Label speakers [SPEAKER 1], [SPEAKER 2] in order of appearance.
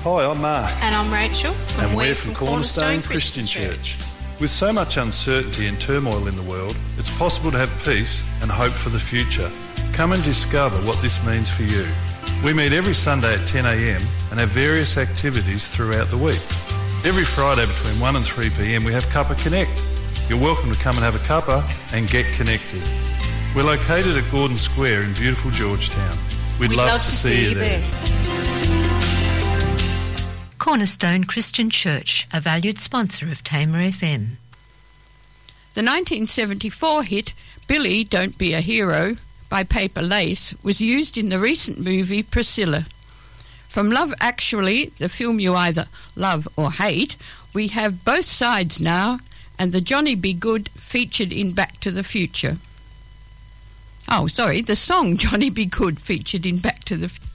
[SPEAKER 1] Hi, I'm Mark.
[SPEAKER 2] And I'm Rachel.
[SPEAKER 1] And we're from Cornerstone Christian Church. With so much uncertainty and turmoil in the world, it's possible to have peace and hope for the future. Come and discover what this means for you. We meet every Sunday at 10 a.m. and have various activities throughout the week. Every Friday between 1 and 3 p.m. we have Cuppa Connect. You're welcome to come and have a cuppa and get connected. We're located at Gordon Square in beautiful Georgetown. We'd love to see you there.
[SPEAKER 3] Cornerstone Christian Church, a valued sponsor of Tamer FM.
[SPEAKER 4] The 1974 hit Billy, Don't Be a Hero by Paper Lace was used in the recent movie Priscilla. From Love Actually, the film you either love or hate, we have both sides now, and the Johnny Be Good featured in Back to the Future. The song Johnny Be Good featured in Back to the Future.